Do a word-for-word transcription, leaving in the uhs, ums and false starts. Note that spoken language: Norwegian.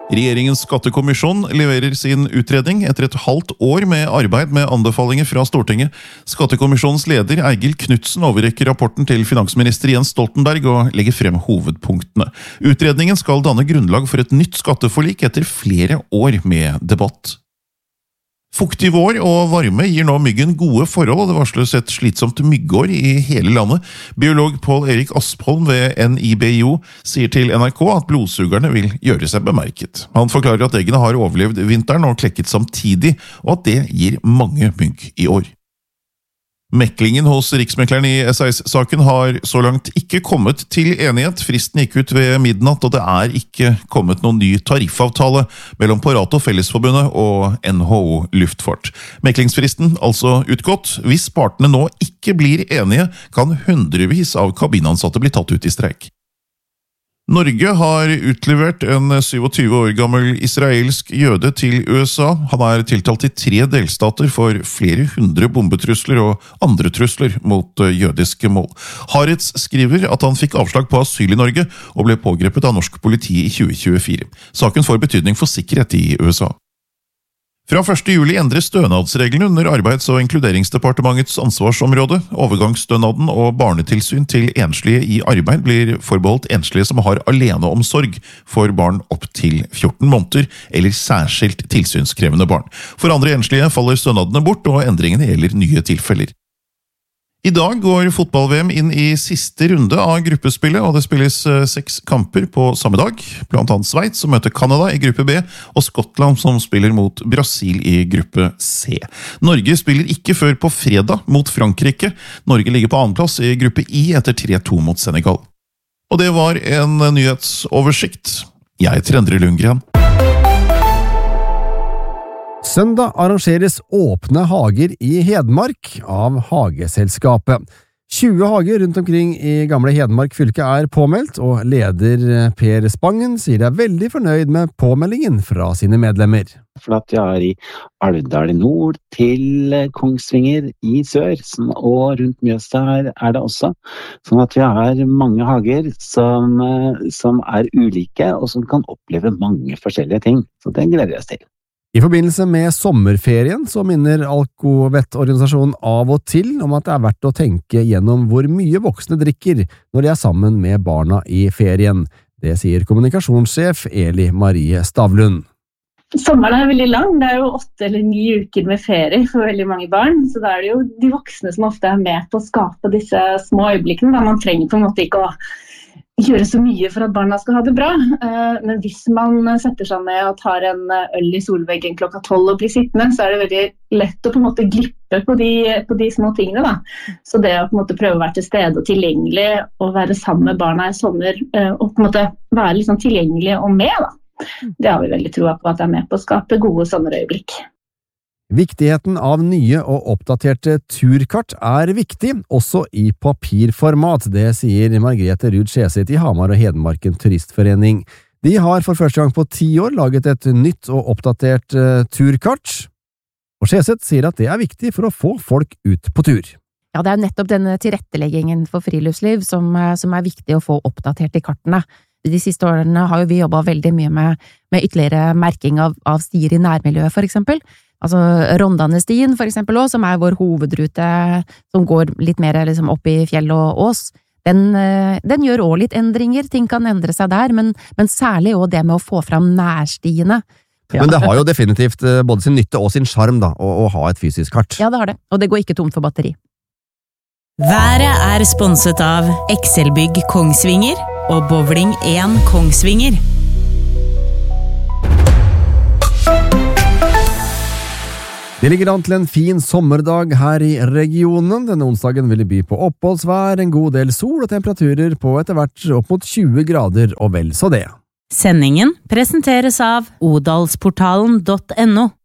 Regjeringens skattekommisjon leverer sin utredning etter et halvt år med arbeid med anbefalinger fra Stortinget. Skattekommisjonens leder Eigil Knudsen overrekker rapporten til finansminister Jens Stoltenberg og legger frem hovedpunktene. Utredningen skal danne grunnlag for et nytt skatteforlik etter flere år med debatt. Fuktig vår og varme gir nå myggen gode forhold, og det varsles et slitsomt myggår i hele landet. Biolog Pål Erik Aspholm ved N I B I O sier til N R K at blodsugerne vil gjøre seg bemerket. Han forklarer at eggene har overlevd vinteren og klekket samtidig, og at det gir mange mygg i år. Meklingen hos Riksmekleren i S A S-saken har så langt ikke kommet til enighet. Fristen gikk ut ved midnatt, og det er ikke kommet noen ny tariffavtale mellom Pareto Fellesforbundet og N H O Luftfart. Meklingsfristen altså utgått. Hvis partene nå ikke blir enige, kan hundrevis av kabinansatte bli tatt ut i streik. Norge har utlevert en syvogtyve år gammel israelsk jøde til U S A. Han er tiltalt i tre delstater for flere hundre bombetrusler og andre trusler mot jødiske mål. Haaretz skriver at han fikk avslag på asyl i Norge og ble pågrepet av norsk politi i tjue tjuefire. Saken får betydning for sikkerhet i U S A. Fra første juli endres stønadsreglene under Arbeids- og inkluderingsdepartementets ansvarsområde. Overgangsstønaden og barnetilsyn til enslige i arbeid blir forbeholdt enslige som har aleneomsorg for barn opp til fjorten måneder, eller særskilt tilsynskrevende barn. For andre enslige faller stønadene bort, og endringene gjelder nye tilfeller. I dag går fotball-V M inn i siste runde av gruppespillet, og det spilles seks kamper på samme dag, blant annet Sveits som møter Canada i gruppe B, og Skottland som spiller mot Brasil i gruppe C. Norge spiller ikke før på fredag mot Frankrike. Norge ligger på annenplass i gruppe I etter tre to mot Senegal. Og det var en nyhetsoversikt. Jeg heter Endre Lundgren. Søndag arrangeres åpne hager i Hedmark av Hageselskapet. tjue hager rundt omkring i gamle Hedmark fylke er påmeldt, og leder Per Spangen sier de er veldig fornøyd med påmeldingen fra sine medlemmer. For at vi er i Alvdal i nord til Kongsvinger i sør, og rundt Mjøsa her er det også. Sånn at vi har mange hager som, som er ulike, og som kan oppleve mange forskjellige ting. Så det gleder vi oss til. I forbindelse med sommerferien så minner Alkovettorganisasjonen av og til om at det er verdt å tenke gjennom hvor mye voksne drikker når de er sammen med barna i ferien. Det sier kommunikasjonssjef Eli Marie Stavlund. Sommeren er veldig lang, det er jo åtte eller ni uker med ferie for veldig mange barn, så da er det jo de voksne som ofte er med på å skape disse små øyeblikkene, da man trenger på en måte ikke å gjøre så mye for at barna skal ha det bra. Men hvis man setter seg ned og tar en øl i solveggen klokka tolv og blir sittende, så er det veldig lett å på en måte glippe på de, på de små tingene. Da. Så det å på en måte prøve å være til stede og tilgjengelig og være sammen med barna i sommer og på en måte være litt sånn tilgjengelig og med, da. Det har vi veldig troa på at det er med på å skape gode sommerøyeblikk. Viktigheten av nye og oppdaterte turkart er viktig, også i papirformat, det sier Margrethe Ruud Skjesit i Hamar og Hedmarken Turistforening. De har for første gang på ti år laget et nytt og oppdatert uh, turkart, og Skjesit sier at det er viktig for å få folk ut på tur. Ja, det er nettopp denne tilretteleggingen for friluftsliv som, som er viktig å få oppdatert i kartene. De siste årene har jo vi jobbet veldig mye med, med ytterligere merking av, av stier i nærmiljøet, for eksempel. Altså Rondane-stien for eksempel også, som er vår hovedrute, som går litt mer liksom, opp i fjell og ås. Den, den gjør også litt endringer, ting kan endre seg der, men, men særlig også det med å få fram nærstiene. Ja. Men det har jo definitivt både sin nytte og sin charm da, å, å ha et fysisk kart. Ja, det har det, og det går ikke tomt for batteri. Været er sponset av Excelbygg Kongsvinger og Bowling én Kongsvinger. Det ligger an til en fin sommerdag her i regionen. Denne onsdagen vil det by på oppholdsvær, en god del sol og temperaturer på etter hvert opp mot tjue grader og vel så det. Sendingen presenteres av odalsportalen punktum no.